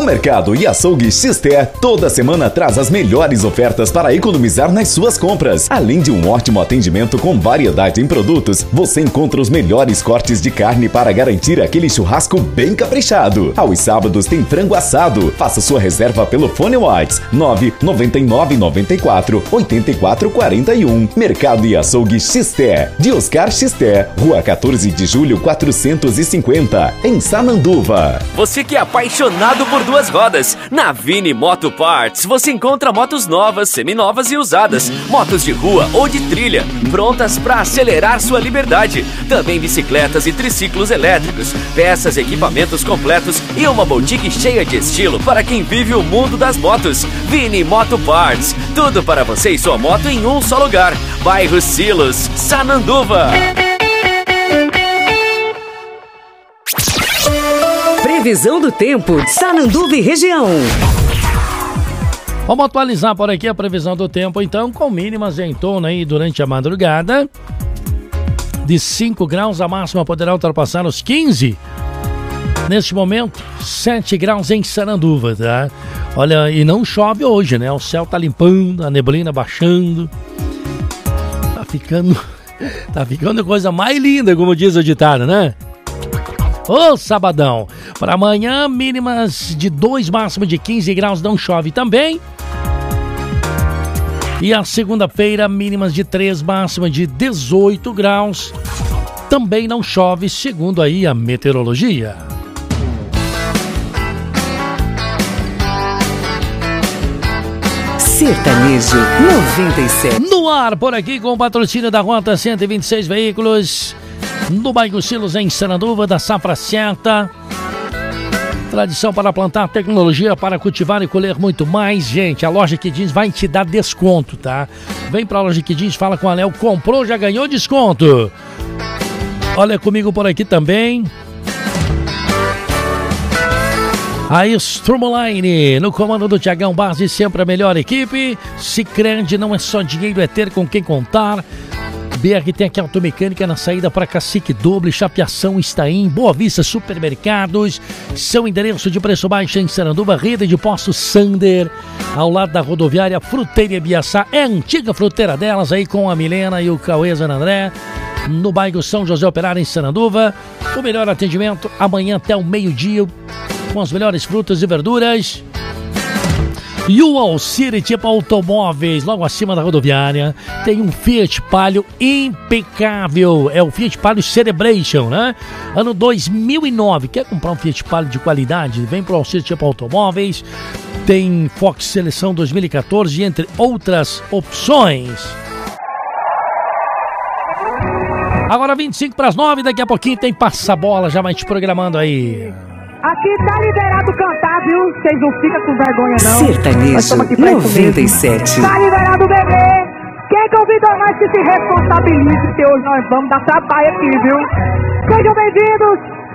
O Mercado e Açougue Xter toda semana traz as melhores ofertas para economizar nas suas compras. Além de um ótimo atendimento com variedade em produtos, você encontra os melhores cortes de carne para garantir aquele churrasco bem caprichado. Aos sábados tem frango assado. Faça sua reserva pelo fone WhatsApp 99994-8441. Mercado e Açougue Xter, de Oscar Xter, Rua 14 de Julho 450, em Sananduva. Você que é apaixonado por duas rodas, na Vini Moto Parts você encontra motos novas, seminovas e usadas, motos de rua ou de trilha, prontas para acelerar sua liberdade. Também bicicletas e triciclos elétricos, peças, equipamentos completos e uma boutique cheia de estilo para quem vive o mundo das motos. Vini Moto Parts, tudo para você e sua moto em um só lugar. Bairro Silos, Sananduva. Previsão do tempo de Sananduva e região. Vamos atualizar por aqui a previsão do tempo, então, com mínimas em torno aí durante a madrugada de 5 graus, a máxima poderá ultrapassar os 15. Neste momento, 7 graus em Sananduva, tá? Olha, e não chove hoje, né? O céu tá limpando, a neblina baixando. Tá ficando coisa mais linda, como diz o ditado, né? Ô, sabadão. Para amanhã, mínimas de 2, máximo de 15 graus, não chove também. E a segunda-feira, mínimas de 3, máxima de 18 graus. Também não chove, segundo aí a meteorologia. Sertanejo 97. No ar, por aqui, com o patrocínio da Rota 126 Veículos, no bairro Silos, em Sananduva, da Safra Certa. Tradição para plantar, tecnologia para cultivar e colher muito mais. Gente, a Loja Que Jeans vai te dar desconto, tá? Vem pra Loja Que Jeans, fala com a Léo, comprou, já ganhou desconto. Olha comigo por aqui também. A Strumline, no comando do Thiagão Base, sempre a melhor equipe. Sicredi, não é só dinheiro, é ter com quem contar. BRTech Automecânica na saída para Cacique Doble, Chapeação, Estaim, Boa Vista Supermercados. Seu endereço de preço baixo em Sananduva, rede de postos Sander, ao lado da rodoviária Fruteira Ibiaçá. É a antiga fruteira delas, aí com a Milena e o Cauê Zanandré, no bairro São José Operário, em Sananduva. O melhor atendimento amanhã até o meio-dia, com as melhores frutas e verduras. E o Alcire Tipo Automóveis, logo acima da rodoviária, tem um Fiat Palio impecável. É o Fiat Palio Celebration, né? Ano 2009. Quer comprar um Fiat Palio de qualidade? Vem pro Alcire Tipo Automóveis. Tem Fox Seleção 2014, entre outras opções. Agora 25 para as 9, daqui a pouquinho tem Passa-Bola, já vai te programando aí. Aqui tá liberado cantar, viu? Vocês não ficam com vergonha, não. Sertanejo 97. Tá liberado beber. Quem convidou nós que se responsabilize, que hoje nós vamos dar trabalho aqui, viu? Sejam bem-vindos